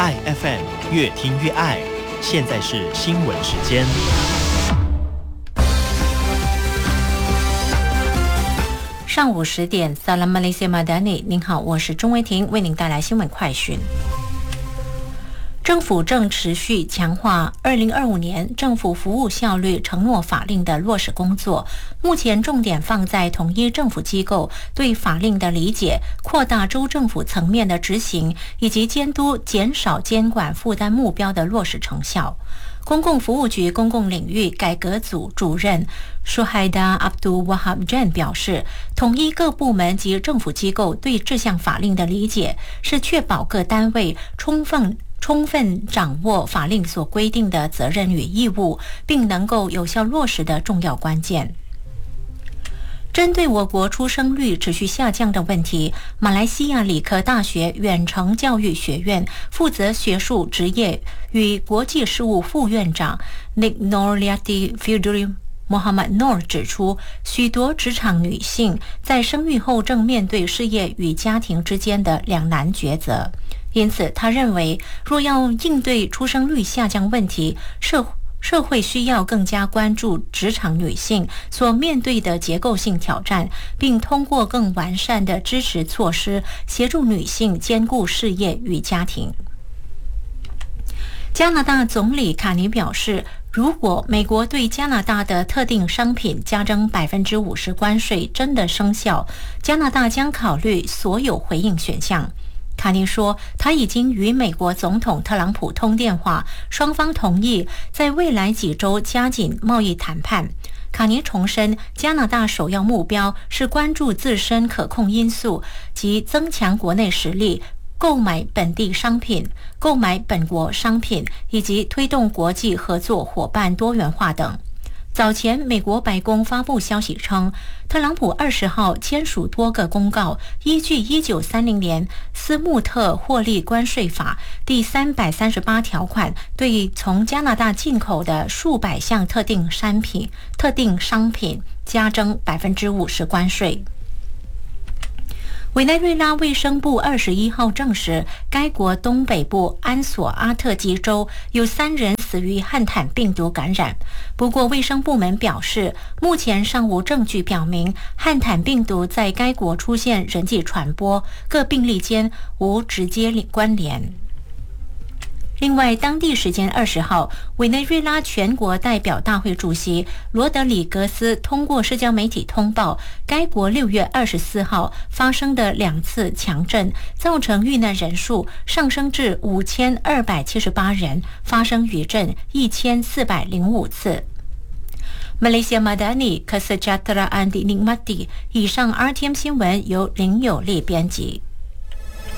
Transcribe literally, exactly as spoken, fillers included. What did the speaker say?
爱 F M， 越听越爱。现在是新闻时间。 上午十点 Salam Malaysia Madani， 您好，我是钟维婷，为您带来新闻快讯。政府正持续强化二零二五年政府服务效率承诺法令的落实工作，目前重点放在统一政府机构对法令的理解、扩大州政府层面的执行，以及监督减少监管负担目标的落实成效。公共服务局公共领域改革组主任Shuhaida Abdul Wahab Jan 表示，统一各部门及政府机构对这项法令的理解，是确保各单位充分充分掌握法令所规定的责任与义务，并能够有效落实的重要关键。针对我国出生率持续下降的问题，马来西亚理科大学远程教育学院负责学术职业与国际事务副院长 Nik Noriati Fiduri Muhammad Noor 指出，许多职场女性在生育后正面对事业与家庭之间的两难抉择。因此，他认为，若要应对出生率下降问题，社社会需要更加关注职场女性所面对的结构性挑战，并通过更完善的支持措施，协助女性兼顾事业与家庭。加拿大总理卡尼表示，如果美国对加拿大的特定商品加征 百分之五十 关税真的生效，加拿大将考虑所有回应选项。卡尼说，他已经与美国总统特朗普通电话，双方同意在未来几周加紧贸易谈判。卡尼重申，加拿大首要目标是关注自身可控因素及增强国内实力，购买本地商品、购买本国商品，以及推动国际合作伙伴多元化等。早前，美国白宫发布消息称，特朗普二十号签署多个公告，依据一九三零年斯穆特获利关税法第三百三十八条款，对从加拿大进口的数百项特定商品、特定商品加征 百分之五十 关税。委内瑞拉卫生部二十一号证实，该国东北部安索阿特基州有三人死于汉坦病毒感染。不过，卫生部门表示，目前尚无证据表明汉坦病毒在该国出现人际传播，各病例间无直接关联。另外，当地时间二十号，委内瑞拉全国代表大会主席罗德里格斯通过社交媒体通报，该国六月二十四号发生的两次强震，造成遇难人数上升至五千二百七十八人，发生余震一千四百零五次。Malaysia Madani Kesejahteraan dinikmati。以上 R T M 新闻由林有利编辑。